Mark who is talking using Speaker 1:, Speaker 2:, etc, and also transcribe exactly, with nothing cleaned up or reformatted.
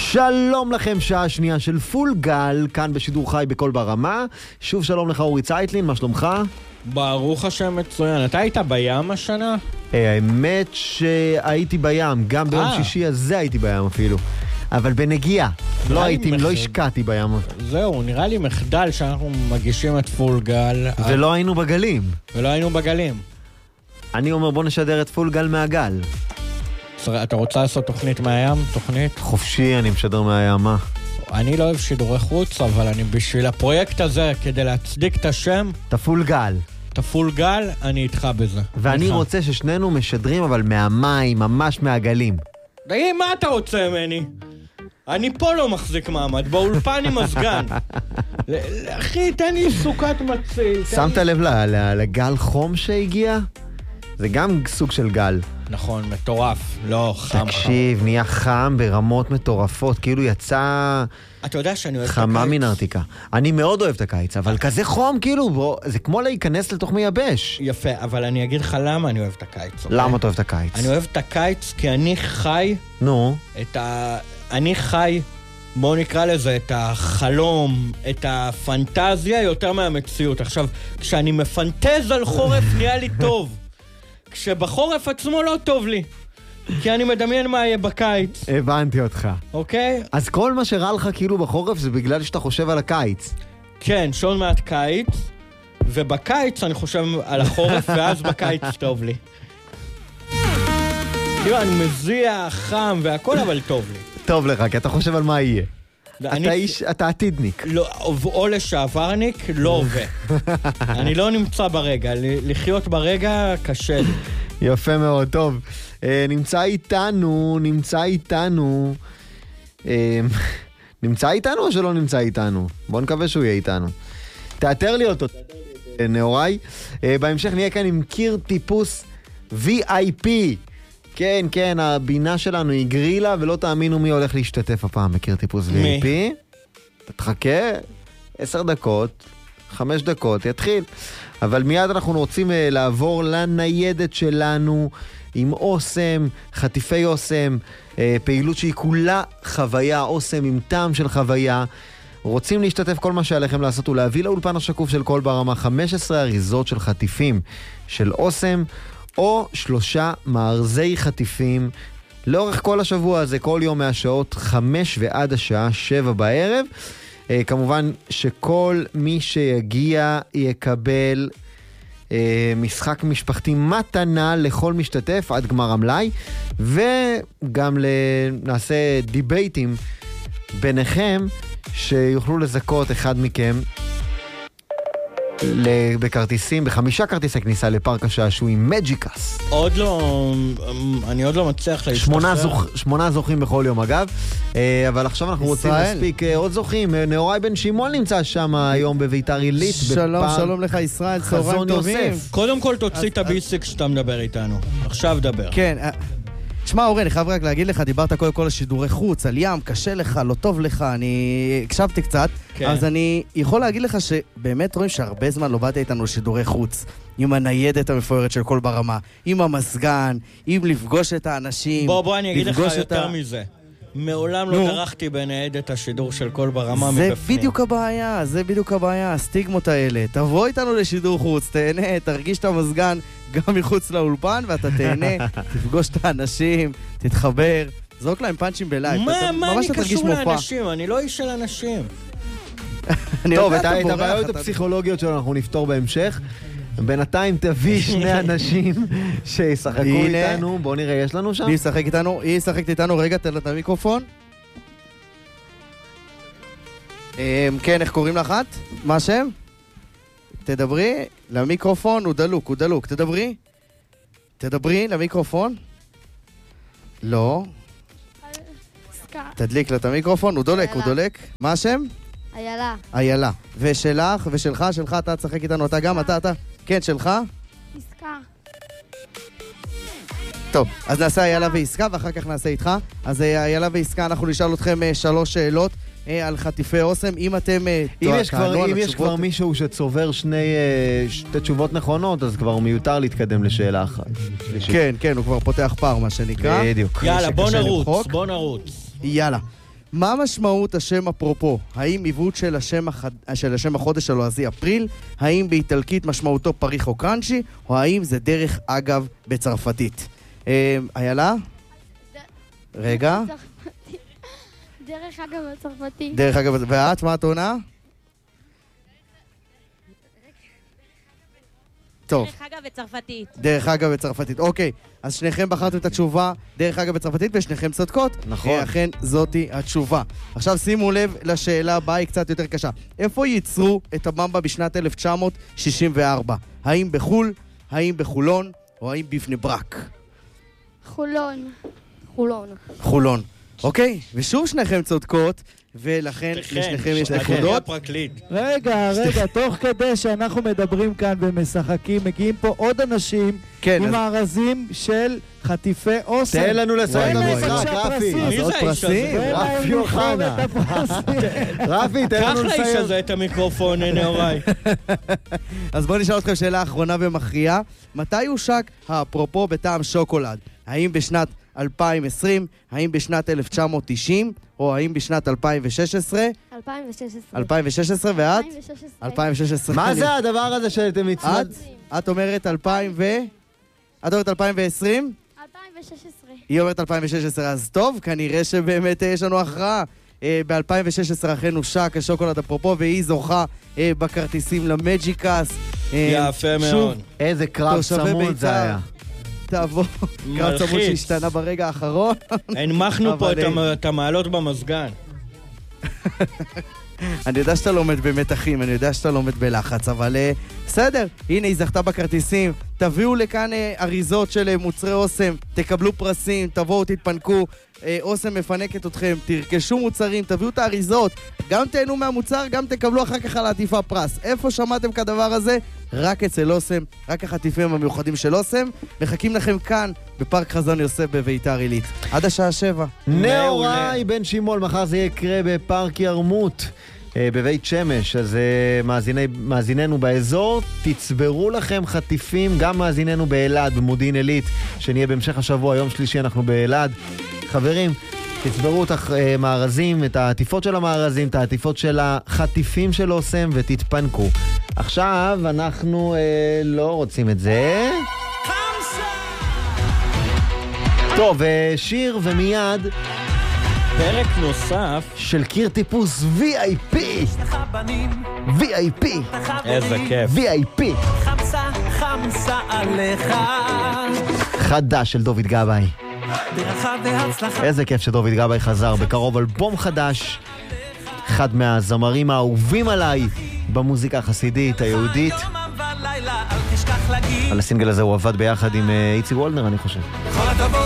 Speaker 1: שלום לכם, שעה שנייה של פול גל, כאן בשידור חי בכל ברמה. שוב שלום לך אורי צייטלין, מה שלומך?
Speaker 2: ברוך השם מצוין. אתה היית בים השנה?
Speaker 1: האמת שהייתי בים, גם ביום שישי הזה הייתי בים אפילו. אבל בנגיעה, לא הייתי, לא השקעתי בים.
Speaker 2: זהו, נראה לי מחדל שאנחנו מגישים את פול גל.
Speaker 1: ולא היינו בגלים.
Speaker 2: ולא היינו בגלים.
Speaker 1: אני אומר בוא נשדר את פול גל מהגל.
Speaker 2: אתה רוצה לעשות תוכנית מהים? תוכנית?
Speaker 1: חופשי, אני משדר מהים, מה?
Speaker 2: אני לא אוהב שידורי חוץ, אבל אני בשביל הפרויקט הזה, כדי להצדיק את השם...
Speaker 1: את הפול גל.
Speaker 2: את הפול גל, אני איתך בזה.
Speaker 1: ואני
Speaker 2: איתך.
Speaker 1: רוצה ששנינו משדרים, אבל מהמים, ממש מהגלים.
Speaker 2: די, מה אתה רוצה ממני? אני פה לא מחזיק מעמד, באולפן עם הסגן. אחי, תן לי סוכת מציל.
Speaker 1: שמת לב לגל חום שהגיע? זה גם סוג של גל.
Speaker 2: נכון, מטורף. לא, חם.
Speaker 1: תקשיב, נהיה חם ברמות מטורפות, כאילו יצא...
Speaker 2: אתה יודע שאני אוהב את הקיץ.
Speaker 1: חמה מן ארטיקה. אני מאוד אוהב את הקיץ, אבל כזה חום, כאילו, בוא, זה כמו להיכנס לתוך מייבש.
Speaker 2: יפה, אבל אני אגיד לך למה אני אוהב את הקיץ.
Speaker 1: למה אתה אוהב את הקיץ?
Speaker 2: אני אוהב את הקיץ כי אני חי...
Speaker 1: נו.
Speaker 2: את ה... אני חי... בואו נקרא לזה, את החלום, את הפנטזיה יותר מהמציאות. עכשיו, כשאני מפנטז על חורף נהיה לי טוב. כשבחורף עצמו לא טוב לי. כי אני מדמיין מה יהיה בקיץ.
Speaker 1: הבנתי אותך.
Speaker 2: אוקיי?
Speaker 1: אז כל מה שרע לך כאילו בחורף זה בגלל שאתה חושב על הקיץ.
Speaker 2: כן, שעוד מעט קיץ, ובקיץ אני חושב על החורף, ואז בקיץ טוב לי. כאילו, אני מזיע, חם והכל, אבל טוב לי.
Speaker 1: טוב לך, כי אתה חושב על מה יהיה. אתה איש, אתה עתידניק.
Speaker 2: או לשעברניק, לא הווה. אני לא נמצא ברגע, לחיות ברגע קשה לי.
Speaker 1: יפה מאוד, טוב. נמצא איתנו, נמצא איתנו. נמצא איתנו או שלא נמצא איתנו? בוא נקווה שהוא יהיה איתנו. תאתר לי אותו, נאורי. בהמשך נהיה כאן עם קיר טיפוס וי איי פי. כן, כן, הבינה שלנו היא גרילה, ולא תאמינו מי הולך להשתתף הפעם בקיר טיפוס וי איי פי. אתה תחכה עשר דקות, חמש דקות, יתחיל. אבל מיד אנחנו רוצים לעבור לניידת שלנו עם אוסם, חטיפי אוסם, פעילות שהיא כולה חוויה, אוסם עם טעם של חוויה. רוצים להשתתף, כל מה שעליכם לעשות הוא להביא לאולפן השקוף של כל ברמה חמש עשרה אריזות של חטיפים של אוסם, או שלושה מארזי חטיפים לאורך כל השבוע הזה, כל יום מהשעות חמש ועד השעה שבע בערב. אה, כמובן שכל מי שיגיע יקבל אה, משחק משפחתי מתנה לכל משתתף עד גמר המלאי, וגם נעשה דיבייטים ביניכם שיוכלו לזכות אחד מכם בכרטיסים, בחמישה כרטיסי כניסה לפארק השעשועים מג'יקס.
Speaker 2: עוד לא, אני עוד לא מצליח להשתחרר.
Speaker 1: שמונה, זוכ, שמונה זוכים בכל יום אגב, אבל עכשיו אנחנו רוצים להספיק עוד זוכים. נאורי בן שמעון נמצא שם היום בביתר עילית.
Speaker 3: שלום, שלום לך ישראל, צהריים טובים.
Speaker 2: קודם כל תוציא את הביסיק שאתה מדבר איתנו. עכשיו דבר.
Speaker 3: כן, תשמע אורן, אני חייב רק להגיד לך, דיברת קודם כל על שידורי חוץ, על ים, קשה לך, לא טוב לך, אני הקשבתי קצת, כן. אז אני יכול להגיד לך שבאמת רואים שהרבה זמן לא באת איתנו שידורי חוץ, עם הניידת המפוארת של כל ברמה, עם המסגן, עם לפגוש את האנשים.
Speaker 2: בוא, בוא, אני אגיד לך יותר ה... מזה. מעולם לא דרכתי בניידת השידור של כל ברמה
Speaker 3: זה
Speaker 2: מבפנים.
Speaker 3: זה בדיוק הבעיה, זה בדיוק הבעיה, הסטיגמות האלה. תבוא איתנו לשידור חוץ, תהנה, תרגיש את המסגן גם מחוץ לאולפן, ואתה תהנה, תפגוש את האנשים, תתחבר, זרוק להם פאנצ'ים בלייב.
Speaker 2: מה, מה אני קשור לאנשים? אני לא איש של אנשים.
Speaker 1: טוב, את הבעיות הפסיכולוגיות שלנו אנחנו נפתור בהמשך. בינתיים תביא שני אנשים שישחקו איתנו. בוא נראה, יש לנו שם?
Speaker 3: מי ישחק איתנו? היא ישחקת איתנו. רגע, תן לה את המיקרופון. כן, איך קוראים לך את? מה השם? תדברי למיקרופון, הוא דלוק, הוא דלוק. תדברי. תדברי למיקרופון. לא. תדליק לה את המיקרופון, הוא דולק, הוא דולק. מה השם?
Speaker 4: איילה.
Speaker 3: איילה. ושלך, ושלך, שלך, אתה תשחק איתנו, אתה גם, אתה, אתה. כן, שלך?
Speaker 4: עסקה.
Speaker 3: טוב, אז נעשה איילה ועסקה, ואחר כך נעשה איתך. אז איילה ועסקה, אנחנו נשאל אתכם שלוש שאלות על חטיפי אוסם. אם אתם...
Speaker 1: אם יש כבר, אם יש כבר מישהו שצובר שני, שתי תשובות נכונות, אז כבר מיותר להתקדם לשאלה אחת.
Speaker 3: כן, כן, הוא כבר פותח פער, מה שנקרא.
Speaker 1: בדיוק.
Speaker 2: יאללה, בוא נרוץ, בוא נרוץ.
Speaker 3: יאללה. מה משמעות השם אפרופו? האם עיוות של השם, החד... של השם החודש הלועזי אפריל? האם באיטלקית משמעותו פריך או קרנצ'י? או האם זה דרך אגב בצרפתית? אה, איילה? רגע.
Speaker 4: דרך אגב בצרפתית.
Speaker 3: דרך אגב, ואת, מה את עונה? טוב.
Speaker 5: דרך אגב בצרפתית.
Speaker 3: דרך אגב בצרפתית. אוקיי, אז שניכם בחרתם את התשובה דרך אגב בצרפתית ושניכם צודקות.
Speaker 1: נכון.
Speaker 3: אכן זאתי התשובה. עכשיו שימו לב לשאלה הבאה, היא קצת יותר קשה. איפה ייצרו את הבמבה בשנת אלף תשע מאות שישים וארבע? האם בחול, האם בחולון, או האם בבני ברק?
Speaker 4: חולון. חולון.
Speaker 3: חולון. אוקיי, ושוב שניכם צודקות, ולכן לשניכם יש נקודות.
Speaker 6: רגע, רגע, תוך כדי שאנחנו מדברים כאן ומשחקים, מגיעים פה עוד אנשים עם מארזים של חטיפי אוסם.
Speaker 1: תן לנו לסיים את המשחק, רפי.
Speaker 3: אז עוד פרסים?
Speaker 1: רפי אוחנה. רפי, תן לנו
Speaker 2: קח לאיש
Speaker 1: לסיים.
Speaker 2: הזה את המיקרופון, נאורי.
Speaker 3: אז בואו נשאל אתכם שאלה אחרונה ומכריעה. מתי הושק האפרופו בטעם שוקולד? האם בשנת אלפיים ועשרים, האם בשנת אלף תשע מאות תשעים, או האם בשנת אלפיים ושש עשרה?
Speaker 4: אלפיים ושש עשרה.
Speaker 3: אלפיים ושש עשרה ואת?
Speaker 4: אלפיים ושש עשרה.
Speaker 3: אלפיים ושש עשרה.
Speaker 1: מה זה הדבר הזה שאתם מצמד?
Speaker 3: את? את אומרת אלפיים ו... את אומרת אלפיים ועשרים?
Speaker 4: אלפיים ושש עשרה.
Speaker 3: היא אומרת אלפיים ושש עשרה, אז טוב, כנראה שבאמת יש לנו הכרעה. ב-אלפיים ושש עשרה אכן הושק השוקולד אפרופו, והיא זוכה אה, בכרטיסים למג'יקס. אה,
Speaker 2: יפה
Speaker 3: שוב,
Speaker 2: מאוד.
Speaker 1: איזה קרב
Speaker 3: תושבי
Speaker 1: צמוד
Speaker 3: בית"ר.
Speaker 1: זה היה.
Speaker 3: תבוא, קרב צמוד
Speaker 2: מלחיץ.
Speaker 3: שהשתנה ברגע האחרון.
Speaker 2: הנמכנו פה
Speaker 3: אבל,
Speaker 2: את
Speaker 3: אה,
Speaker 2: המ- את המעלות במזגן.
Speaker 3: אני יודע שאתה לומד במתחים, אני יודע שאתה לומד בלחץ, אבל uh, בסדר, הנה היא זכתה בכרטיסים, תביאו לכאן uh, אריזות של uh, מוצרי אוסם, תקבלו פרסים, תבואו, תתפנקו, uh, אוסם מפנקת אתכם, תרכשו מוצרים, תביאו את האריזות, גם תהנו מהמוצר, גם תקבלו אחר כך על העטיפה פרס. איפה שמעתם כדבר הזה? רק אצל אוסם, רק החטיפים המיוחדים של אוסם, מחכים לכם כאן בפארק חזון יוסף בביתר עילית. עד השעה שבע.
Speaker 1: נאורי בן שימול, מחר זה יקרה בפארק ירמות בבית שמש, אז מאזיני, מאזיננו באזור, תצברו לכם חטיפים, גם מאזיננו באלעד, במודיעין עילית, שנהיה בהמשך השבוע, יום שלישי אנחנו באלעד. חברים, תצברו את המארזים, את העטיפות של המארזים, את העטיפות של החטיפים של אוסם, ותתפנקו. עכשיו אנחנו אה, לא רוצים את זה. טוב, שיר ומיד
Speaker 2: פרק נוסף
Speaker 1: של קיר טיפוס וי איי פי. וי איי פי.
Speaker 2: איזה כיף.
Speaker 1: וי איי פי.
Speaker 7: חמסה, חמסה עליך.
Speaker 1: חדש של דוד גבאי.
Speaker 7: ברכה והצלחה.
Speaker 1: איזה כיף שדוד גבאי חזר. בקרוב אלבום חדש. אחד מהזמרים האהובים עליי במוזיקה החסידית היהודית.
Speaker 7: על
Speaker 1: על הסינגל הזה הוא עבד ביחד עם איציק וולנר, אני חושב.
Speaker 7: כל הכבוד